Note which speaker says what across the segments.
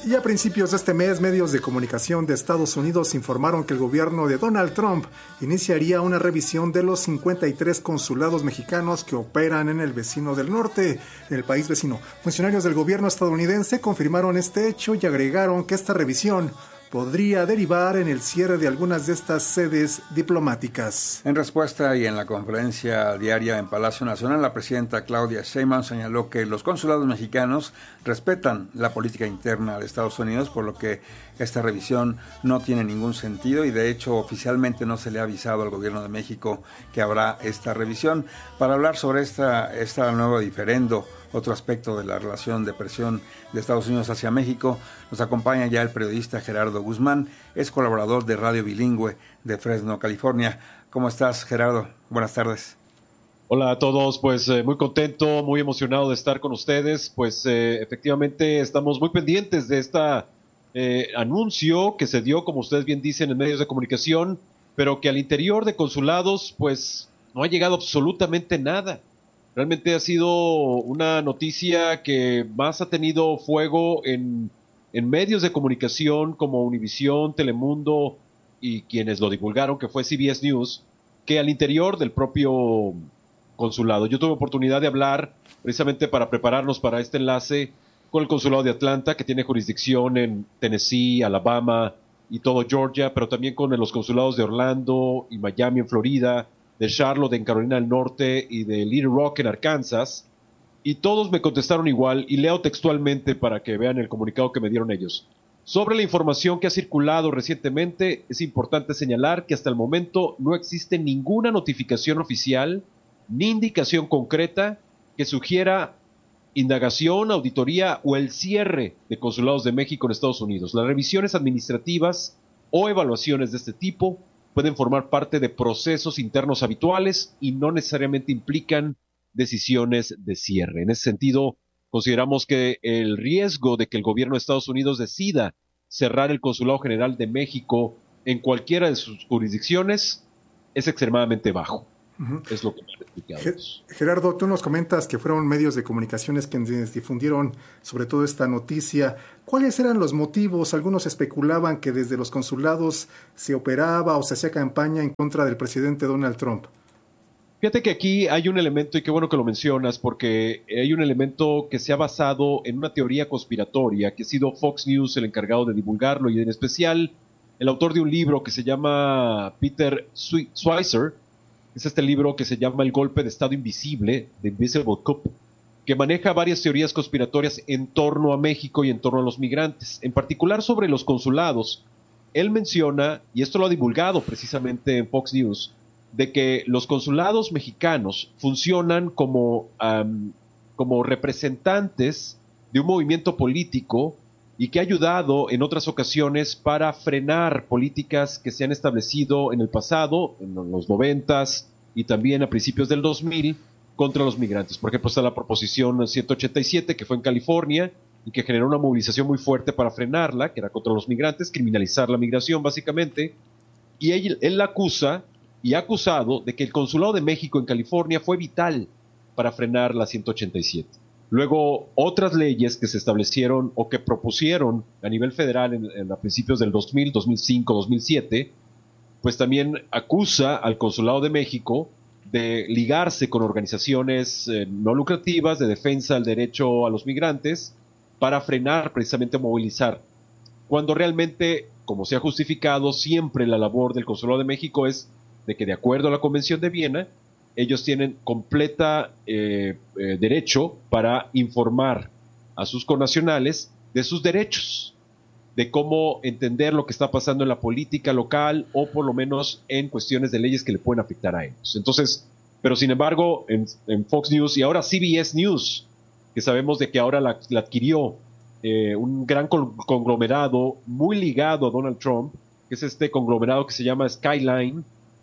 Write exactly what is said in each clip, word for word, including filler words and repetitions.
Speaker 1: Y a principios de este mes, medios de comunicación de Estados Unidos informaron que el gobierno de Donald Trump iniciaría una revisión de los cincuenta y tres consulados mexicanos que operan en el vecino del norte, en el país vecino. Funcionarios del gobierno estadounidense confirmaron este hecho y agregaron que esta revisión podría derivar en el cierre de algunas de estas sedes diplomáticas.
Speaker 2: En respuesta y en la conferencia diaria en Palacio Nacional, la presidenta Claudia Sheinbaum señaló que los consulados mexicanos respetan la política interna de Estados Unidos, por lo que esta revisión no tiene ningún sentido y de hecho oficialmente no se le ha avisado al gobierno de México que habrá esta revisión. Para hablar sobre esta, esta nuevo diferendo, otro aspecto de la relación de presión de Estados Unidos hacia México, nos acompaña ya el periodista Gerardo Guzmán, es colaborador de Radio Bilingüe de Fresno, California. ¿Cómo estás, Gerardo? Buenas tardes.
Speaker 3: Hola a todos, pues eh, muy contento, muy emocionado de estar con ustedes, pues eh, efectivamente estamos muy pendientes de esta eh, anuncio que se dio, como ustedes bien dicen, en medios de comunicación, pero que al interior de consulados pues no ha llegado absolutamente nada. Realmente ha sido una noticia que más ha tenido fuego en, en medios de comunicación como Univisión, Telemundo y quienes lo divulgaron, que fue C B S News, que al interior del propio consulado. Yo tuve oportunidad de hablar precisamente para prepararnos para este enlace con el consulado de Atlanta, que tiene jurisdicción en Tennessee, Alabama y todo Georgia, pero también con los consulados de Orlando y Miami en Florida, de Charlotte en Carolina del Norte y de Little Rock en Arkansas, y todos me contestaron igual, y leo textualmente para que vean el comunicado que me dieron ellos. Sobre la información que ha circulado recientemente, es importante señalar que hasta el momento no existe ninguna notificación oficial ni indicación concreta que sugiera indagación, auditoría o el cierre de consulados de México en Estados Unidos. Las revisiones administrativas o evaluaciones de este tipo pueden formar parte de procesos internos habituales y no necesariamente implican decisiones de cierre. En ese sentido, consideramos que el riesgo de que el gobierno de Estados Unidos decida cerrar el Consulado General de México en cualquiera de sus jurisdicciones es extremadamente bajo. Uh-huh. Es lo que me han explicado.
Speaker 1: Gerardo, tú nos comentas que fueron medios de comunicaciones quienes difundieron sobre todo esta noticia. ¿Cuáles eran los motivos? Algunos especulaban que desde los consulados se operaba o se hacía campaña en contra del presidente Donald Trump.
Speaker 3: Fíjate que aquí hay un elemento, y qué bueno que lo mencionas, porque hay un elemento que se ha basado en una teoría conspiratoria, que ha sido Fox News el encargado de divulgarlo, y en especial el autor de un libro que se llama Peter Schweizer. Es este libro que se llama El golpe de Estado invisible, The Invisible Coup, que maneja varias teorías conspiratorias en torno a México y en torno a los migrantes. En particular sobre los consulados, él menciona, y esto lo ha divulgado precisamente en Fox News, de que los consulados mexicanos funcionan como, um, como representantes de un movimiento político y que ha ayudado en otras ocasiones para frenar políticas que se han establecido en el pasado, en los noventas y también a principios del dos mil, contra los migrantes. Por ejemplo, está la proposición ciento ochenta y siete, que fue en California y que generó una movilización muy fuerte para frenarla, que era contra los migrantes, criminalizar la migración básicamente, y él, él la acusa y ha acusado de que el Consulado de México en California fue vital para frenar la ciento ochenta y siete. Luego, otras leyes que se establecieron o que propusieron a nivel federal en, en a principios del dos mil, dos mil cinco, dos mil siete, pues también acusa al Consulado de México de ligarse con organizaciones eh, no lucrativas de defensa del derecho a los migrantes para frenar, precisamente movilizar. Cuando realmente, como se ha justificado, siempre la labor del Consulado de México es de que, de acuerdo a la Convención de Viena, ellos tienen completa eh, eh, derecho para informar a sus connacionales de sus derechos, de cómo entender lo que está pasando en la política local o por lo menos en cuestiones de leyes que le pueden afectar a ellos. Entonces, pero sin embargo, en, en Fox News y ahora C B S News, que sabemos de que ahora la, la adquirió eh, un gran conglomerado muy ligado a Donald Trump, que es este conglomerado que se llama Skyline,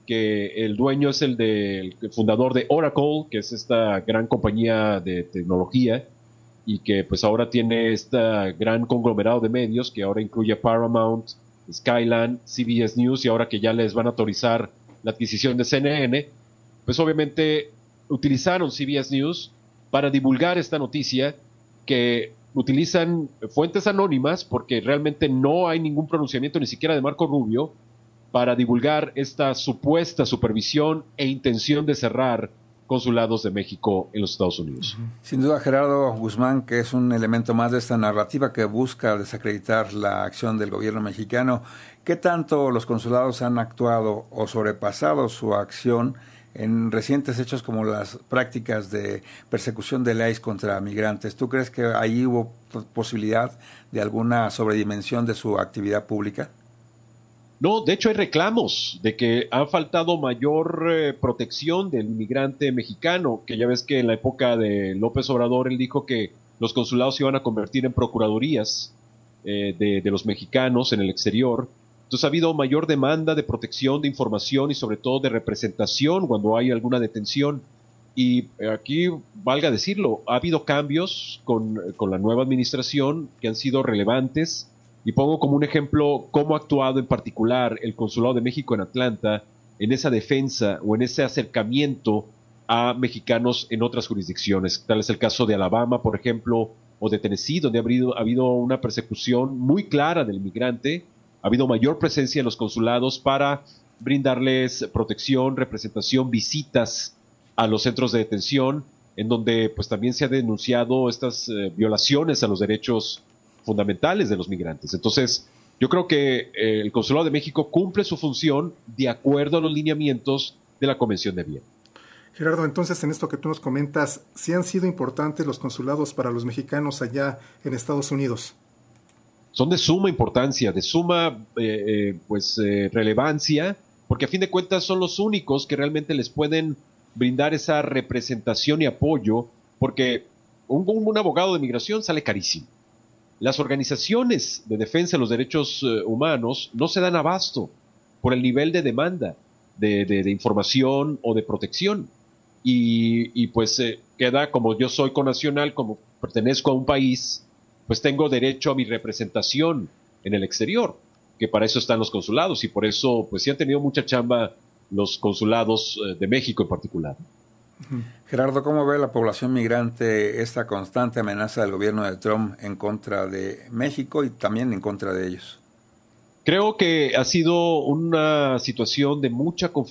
Speaker 3: que el dueño es el, de, el fundador de Oracle, que es esta gran compañía de tecnología, y que pues ahora tiene este gran conglomerado de medios, que ahora incluye Paramount, Skyline, C B S News, y ahora que ya les van a autorizar la adquisición de C N N, pues obviamente utilizaron C B S News para divulgar esta noticia que utilizan fuentes anónimas porque realmente no hay ningún pronunciamiento ni siquiera de Marco Rubio para divulgar esta supuesta supervisión e intención de cerrar consulados de México en los Estados Unidos.
Speaker 2: Sin duda, Gerardo Guzmán, que es un elemento más de esta narrativa que busca desacreditar la acción del gobierno mexicano. ¿Qué tanto los consulados han actuado o sobrepasado su acción en recientes hechos como las prácticas de persecución del I C E contra migrantes? ¿Tú crees que ahí hubo posibilidad de alguna sobredimensión de su actividad pública?
Speaker 3: No, de hecho hay reclamos de que ha faltado mayor eh, protección del inmigrante mexicano, que ya ves que en la época de López Obrador él dijo que los consulados se iban a convertir en procuradurías eh, de, de los mexicanos en el exterior. Entonces ha habido mayor demanda de protección, de información y sobre todo de representación cuando hay alguna detención. Y aquí, valga decirlo, ha habido cambios con, con la nueva administración que han sido relevantes. Y pongo como un ejemplo cómo ha actuado en particular el Consulado de México en Atlanta en esa defensa o en ese acercamiento a mexicanos en otras jurisdicciones. Tal es el caso de Alabama, por ejemplo, o de Tennessee, donde ha habido, ha habido una persecución muy clara del migrante. Ha habido mayor presencia en los consulados para brindarles protección, representación, visitas a los centros de detención, en donde pues también se ha denunciado estas eh, violaciones a los derechos fundamentales de los migrantes. Entonces, yo creo que eh, el Consulado de México cumple su función de acuerdo a los lineamientos de la Convención de Viena.
Speaker 1: Gerardo, entonces en esto que tú nos comentas, ¿sí han sido importantes los consulados para los mexicanos allá en Estados Unidos?
Speaker 3: Son de suma importancia, de suma eh, eh, pues eh, relevancia, porque a fin de cuentas son los únicos que realmente les pueden brindar esa representación y apoyo, porque un, un abogado de migración sale carísimo. Las organizaciones de defensa de los derechos uh, humanos no se dan abasto por el nivel de demanda de, de, de información o de protección. Y, y pues eh, queda, como yo soy connacional, como pertenezco a un país, pues tengo derecho a mi representación en el exterior, que para eso están los consulados y por eso pues sí han tenido mucha chamba los consulados uh, de México en particular.
Speaker 2: Gerardo, ¿cómo ve la población migrante esta constante amenaza del gobierno de Trump en contra de México y también en contra de ellos?
Speaker 3: Creo que ha sido una situación de mucha confusión